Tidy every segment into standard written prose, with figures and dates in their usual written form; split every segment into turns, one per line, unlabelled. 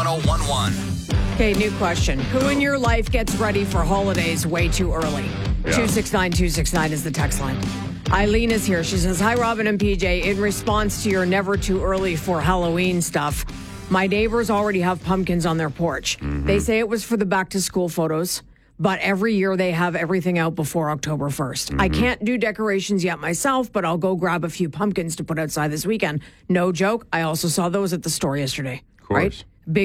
1011.
Okay, new question. Who in your life gets ready for holidays way too early? 269-269 is the text line. Eileen is here. She says, hi, Robin and PJ. In response to your never too early for Halloween stuff, my neighbors already have pumpkins on their porch. They say it was for the back to school photos, but every year they have everything out before October 1st. I can't do decorations yet myself, but I'll go grab a few pumpkins to put outside this weekend. No joke. I also saw those at the store yesterday.
Of course.
Right?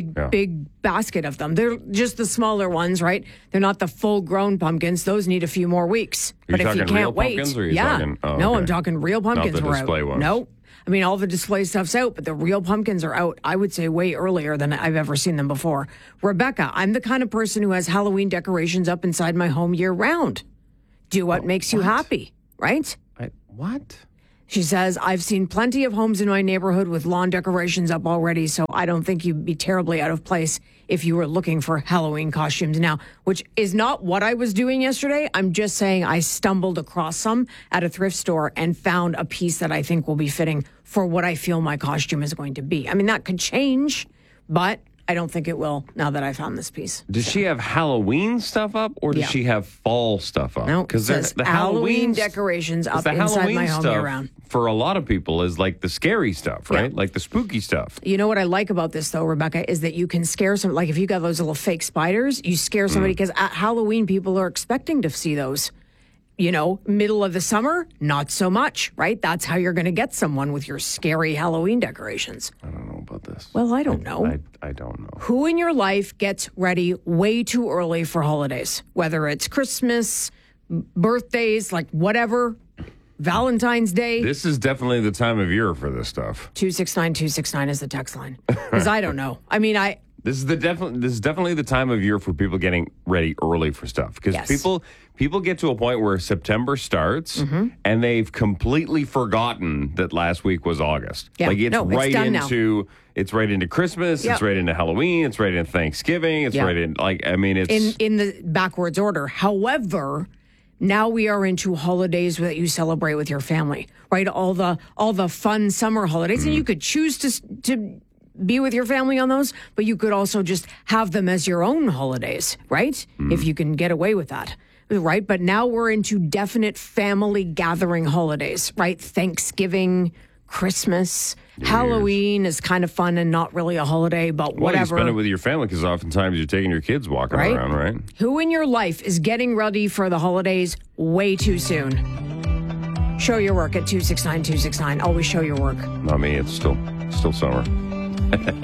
Big basket of them. They're just the smaller ones, right? They're not the full-grown pumpkins. Those need a few more weeks.
Are you
But if you
talking real
can't wait,
pumpkins, or are you talking- oh,
no,
okay.
I'm talking real pumpkins.
Not the
were
display
out.
ones.
No, I mean all the display stuff's out, but the real pumpkins are out. I would say way earlier than I've ever seen them before. Rebecca, I'm the kind of person who has Halloween decorations up inside my home year-round. Do what makes you happy, right?
What?
She says, I've seen plenty of homes in my neighborhood with lawn decorations up already, so I don't think you'd be terribly out of place if you were looking for Halloween costumes now, which is not what I was doing yesterday. I'm just saying I stumbled across some at a thrift store and found a piece that I think will be fitting for what I feel my costume is going to be. I mean, that could change, but I don't think it will now that I found this piece.
Does she have Halloween stuff up, or does she have fall stuff up?
No, it says
the
Halloween decorations up
the
inside
Halloween
my home
stuff
year-round.
for a lot of people is like the scary stuff, right?
Yeah.
Like the spooky stuff.
You know what I like about this, though, Rebecca, is that you can scare some, like if you got those little fake spiders, you scare somebody because at Halloween, people are expecting to see those. You know, middle of the summer, not so much, right? That's how you're going to get someone with your scary Halloween decorations.
I don't know about this.
Well, I don't know.
I don't know.
Who in your life gets ready way too early for holidays? Whether it's Christmas, birthdays, like whatever, Valentine's Day.
This is definitely the time of year for this stuff.
269-269 is the text line. Because I don't know. I mean,
This is definitely the time of year for people getting ready early for stuff, because people get to a point where September starts and they've completely forgotten that last week was August.
Yeah.
Like it's
done now.
it's right into Christmas,
Yep.
it's right into Halloween, it's right into Thanksgiving, it's right in it's
in the backwards order. However, now we are into holidays that you celebrate with your family, right? All the fun summer holidays, and you could choose to be with your family on those, but you could also just have them as your own holidays, right? If you can get away with that, right? But now we're into definite family gathering holidays, right? Thanksgiving, Christmas, Halloween is kind of fun and not really a holiday, but
well,
whatever.
you spend it with your family because oftentimes you're taking your kids walking around, right?
Who in your life is getting ready for the holidays way too soon? Show your work at 269-269. Always show your work.
Not me. It's still summer.